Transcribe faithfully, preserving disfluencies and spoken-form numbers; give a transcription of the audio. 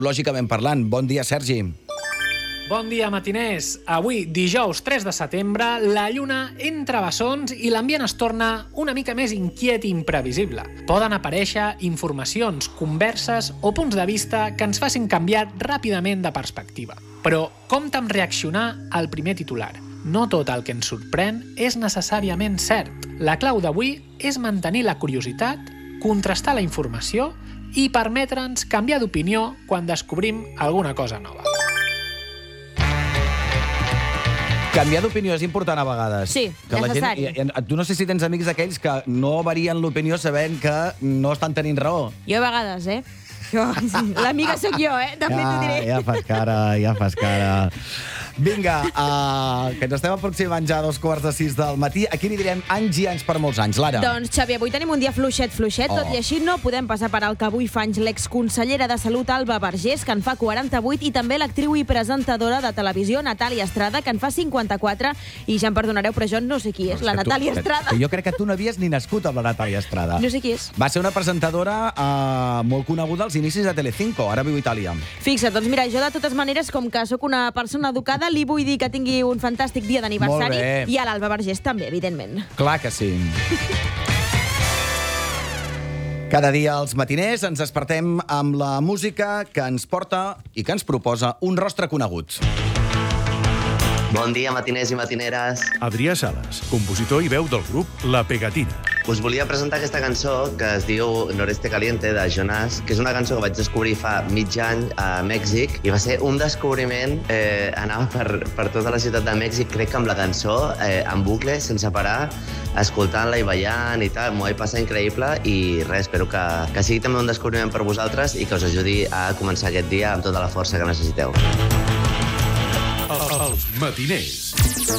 meteorològicament parlant. Bon dia, Sergi. Bon dia, matiners. Avui, dijous tres de setembre, la lluna entra a bessons i l'ambient es torna una mica més inquiet i imprevisible. Poden aparèixer informacions, converses o punts de vista que ens facin canviar ràpidament de perspectiva. Però compte amb reaccionar al primer titular. No tot el que ens sorprèn és necessàriament cert. La clau d'avui és mantenir la curiositat, contrastar la informació i permetre'ns canviar d'opinió quan descobrim alguna cosa nova. Canviar d'opinió és important a vegades. Sí, que la necessari. Gent, tu no sé si tens amics d'aquells que no varien l'opinió sabent que no estan tenint raó. Jo a vegades, eh? Jo, l'amiga sóc jo, eh? També t'ho diré. Ja fas cara, ja fas cara. Vinga, uh, que ens estem aproximant ja a dos quarts de sis del matí. Aquí li direm anys i anys per molts anys. Lara. Doncs, Xavi, avui tenim un dia fluixet, fluixet. Oh. Tot i així no podem passar per alt que avui fa anys l'exconsellera de Salut, Alba Vergés, que en fa quaranta-vuit, i també l'actriu i presentadora de televisió, Natàlia Estrada, que en fa cinquanta-quatre. I ja em perdonareu, però jo no sé qui és, la Natàlia Estrada. Jo crec que tu no havies ni nascut amb la Natàlia Estrada. No sé qui és. Va ser una presentadora uh, molt coneguda als inicis de Telecinco. Ara viu a Itàlia. Fixa't, doncs mira, jo de totes maneres, com que sóc una persona educada, li vull dir que tingui un fantàstic dia d'aniversari. Molt bé. I a l'Alba Vergés també, evidentment. Clar que sí. Cada dia als matiners ens despertem amb la música que ens porta i que ens proposa un rostre conegut. Bon dia, matiners i matineres. Adrià Sales, compositor i veu del grup La Pegatina. Us volia presentar aquesta cançó que es diu Noreste Caliente, de Jonas, que és una cançó que vaig descobrir fa mig any a Mèxic i va ser un descobriment. Eh, anava per, per tota la ciutat de Mèxic, crec que amb la cançó, eh, en bucle, sense parar, escoltant-la i ballant i tal. M'ho vaig passar increïble i res, espero que, que sigui també un descobriment per vosaltres i que us ajudi a començar aquest dia amb tota la força que necessiteu. Els matiners.